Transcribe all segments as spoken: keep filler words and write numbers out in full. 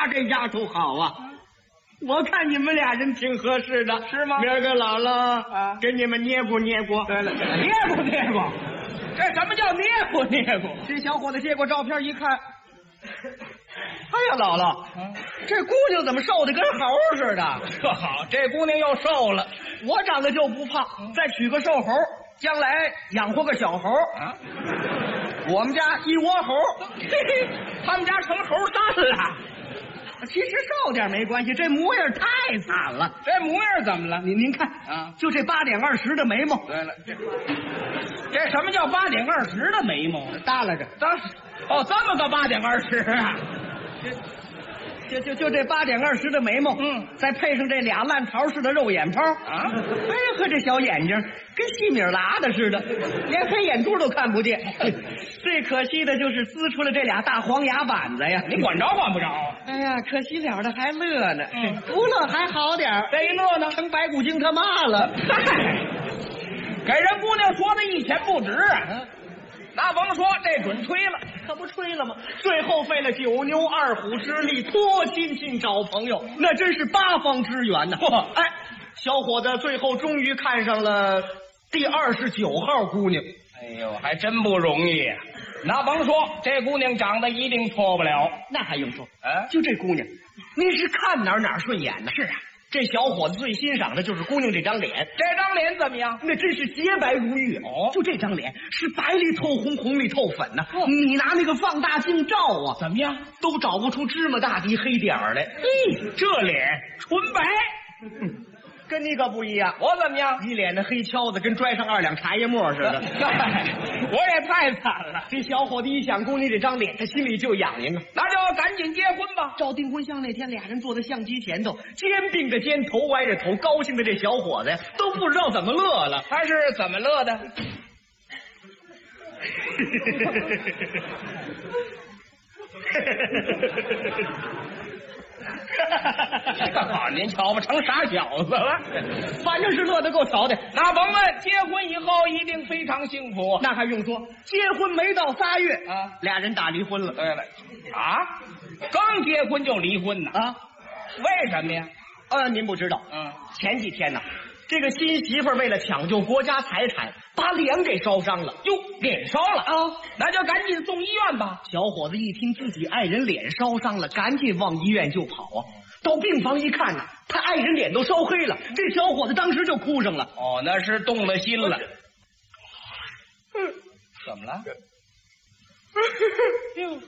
家这丫头好啊！我看你们俩人挺合适的， 是吗？ 明儿个姥姥啊， 给你们捏咕捏咕。 对了，捏咕捏咕，这什么叫捏咕捏咕？ 这小伙子接过照片一看，哎呀，姥姥， 嗯、 这姑娘怎么瘦的跟猴似的？ 这好，这姑娘又瘦了。 我长得就不胖，再娶个瘦猴，将来养活个小猴啊。 我们家一窝猴， 嘿嘿，他们家成猴山了。 其实瘦点没关系，这模样太惨了。 这模样怎么了？ 您您看啊， 就这八点二十的眉毛。 对了，这这什么叫八点二十的眉毛？ 耷拉着。 当时哦，这么个八点二十啊！ 就就就这八点二十的眉毛， 嗯， 再配上这俩烂桃似的肉眼泡啊， 哎呀呵，这小眼睛跟细米拉的似的，连黑眼珠都看不见。最可惜的就是滋出了这俩大黄牙板子呀！ 你管着管不着？ 哎呀，可惜了的还乐呢， 嗯， 不乐还好点儿， 这一乐呢， 成白骨精他妈了。 给人姑娘说的一钱不值啊！那甭说，这准吹了， 可不吹了吗？最后费了九牛二虎之力，托亲戚找朋友，那真是八方支援呐！哎，小伙子最后终于看上了第二十九号姑娘。 哎呦，还真不容易呀！那甭说，这姑娘长得一定错不了。 那还用说？ 啊， 就这姑娘，那是看哪儿哪儿顺眼呢。是啊。这小伙子最欣赏的就是姑娘这张脸， 这张脸怎么样？ 那真是洁白如玉哦！ 就这张脸是白里透红，红里透粉呐、啊哦！你拿那个放大镜照啊， 怎么样？ 都找不出芝麻大滴黑点儿来。 嘿，这脸纯白， 嗯，跟你可不一样。 我怎么样？ 一脸的黑敲子，跟拽上二两茶叶沫似的。 我也太惨了。 这小伙子一想姑娘这张脸，他心里就痒痒啊。 那就赶紧结婚吧。 照订婚相那天，俩人坐在相机前头，肩并着肩，头歪着头，高兴的这小伙子呀，都不知道怎么乐了。 他是怎么乐的？好，您瞧吧，成傻小子了。 反正是乐得够瞧的。 那甭问，结婚以后一定非常幸福。 那还用说？结婚没到仨月啊， 俩人打离婚了。 对了，啊，刚结婚就离婚呢？ 啊， 为什么呀？ 呃，您不知道， 嗯， 前几天呢，这个新媳妇为了抢救国家财产，把脸给烧伤了。 哟，脸烧了啊， 那就赶紧送医院吧。 小伙子一听自己爱人脸烧伤了，赶紧往医院就跑啊。到病房一看呢，他爱人脸都烧黑了，这小伙子当时就哭上了。 哦，那是动了心了。嗯，怎么了？哟。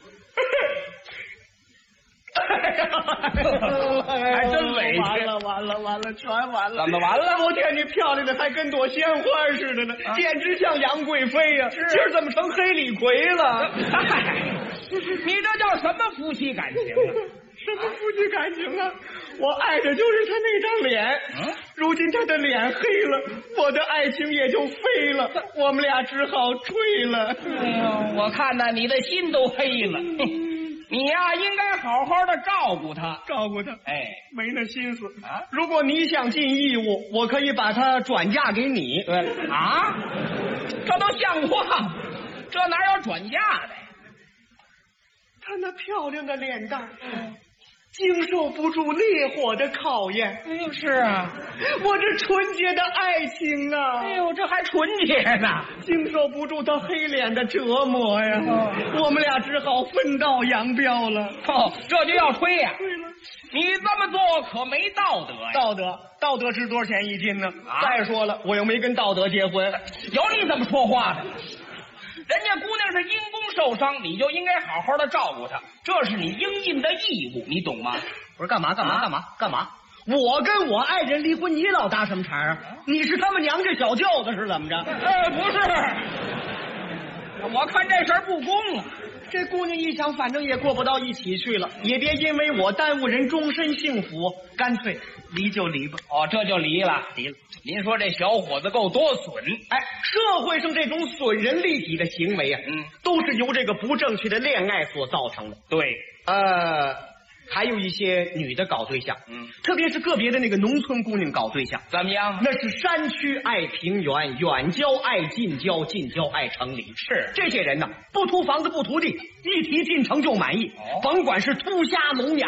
还真委屈！ 完了完了完了，全完了！ 怎么完了？ 昨天你漂亮的还跟朵鲜花似的呢，啊、简直像杨贵妃呀、啊！今儿怎么成黑李逵了？ 你这叫什么夫妻感情啊？ 什么夫妻感情啊？我爱的就是他那张脸，嗯，如今他的脸黑了，我的爱情也就废了，我们俩只好吹了。 哎呦，我看呐，你的心都黑了。嗯你呀、啊，应该好好的照顾他， 照顾他。 哎， 没那心思啊！ 如果你想尽义务，我可以把他转嫁给你。 对啊，这都像话吗？这哪有转嫁的呀？ 他那漂亮的脸蛋，嗯，经受不住烈火的考验。 哎呦，是啊， 我这纯洁的爱情啊！ 哎呦，这还纯洁呢， 经受不住他黑脸的折磨呀！哦、我们俩只好分道扬镳了。 哦，这就要吹呀、啊！ 对了， 你这么做可没道德呀！ 道德，道德值多少钱一斤呢？ 啊、 再说了，我又没跟道德结婚， 有你怎么说话的？人家姑娘是因公受伤，你就应该好好的照顾她，这是你应尽的义务，你懂吗？ 不是干嘛干嘛、啊、干嘛干嘛？我跟我爱人离婚，你老搭什么茬啊？你是他们娘家小舅子是怎么着？ 呃，不是，我看这事儿不公啊。 这姑娘一想，反正也过不到一起去了，也别因为我耽误人终身幸福，干脆离就离吧。 哦，这就离了， 离了。 您说这小伙子够多损！ 哎，社会上这种损人利己的行为啊， 嗯， 都是由这个不正确的恋爱所造成的。 对， 呃，还有一些女的搞对象， 嗯， 特别是个别的那个农村姑娘搞对象， 怎么样？ 那是山区爱平原，远郊爱近郊，近郊爱城里。 是这些人呢，不图房子不图地，一提进城就满意， 哦， 甭管是秃虾聋哑